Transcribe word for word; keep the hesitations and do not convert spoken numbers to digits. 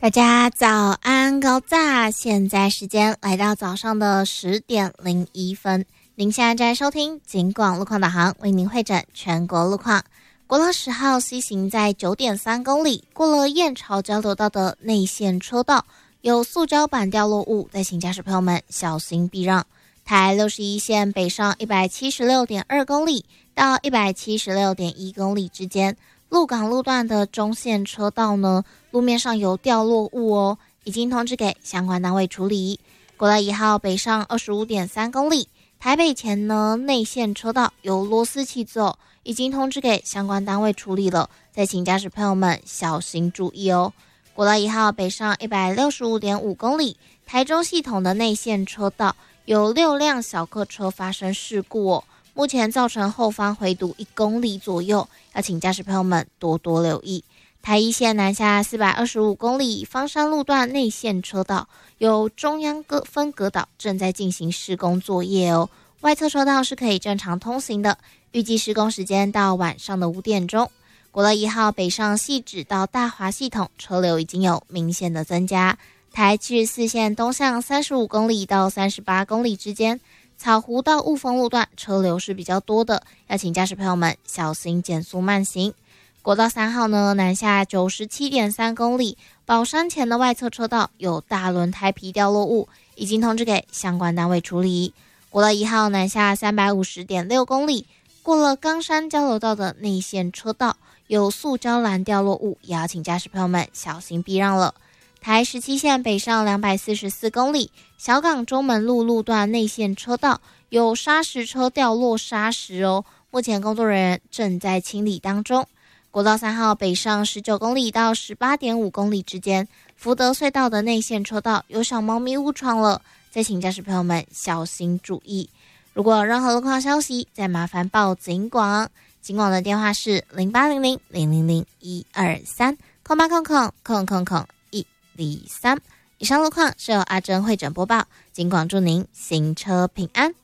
大家早安高炸，现在时间来到早上的十点零一分，您现在在收听警广路况导航，为您汇整全国路况。国道十号西行在 九点三公里，过了燕巢交流道的内线车道，有塑胶板掉落物，在请驾驶朋友们小心避让。台六十一线北上 一百七十六点二公里到 一百七十六点一公里之间，鹿港路段的中线车道呢，路面上有掉落物哦，已经通知给相关单位处理。国道一号北上 二十五点三公里，台北前呢内线车道有螺丝起走，已经通知给相关单位处理了，再请驾驶朋友们小心注意哦。国道一号北上 一百六十五点五公里，台中系统的内线车道有六辆小客车发生事故哦，目前造成后方回堵一公里左右，要请驾驶朋友们多多留意。台一线南下四百二十五公里，芳山路段内线车道有中央隔分隔岛正在进行施工作业哦，外侧车道是可以正常通行的，预计施工时间到晚上的五点钟。国道一号北上汐止到大华系统车流已经有明显的增加。台七十四线东向三十五公里到三十八公里之间，草湖到雾峰路段车流是比较多的，要请驾驶朋友们小心减速慢行。国道三号呢，南下 九十七点三公里，宝山前的外侧车道有大轮胎皮掉落物，已经通知给相关单位处理。国道一号南下 三百五十点六公里，过了冈山交流道的内线车道有塑胶栏掉落物，也要请驾驶朋友们小心避让了。台十七线北上两百四十四公里，小港中门路路段内线车道有砂石车掉落砂石哦，目前工作人员正在清理当中。国道三号北上十九公里到 十八点五公里之间，福德隧道的内线车道有小猫咪误闯了，再请驾驶朋友们小心注意。如果有任何路况消息，再麻烦报警广，警广的电话是零八零零零零零一二三空八空空空空空一零三。以上路况是由阿珍会诊播报，警广祝您行车平安。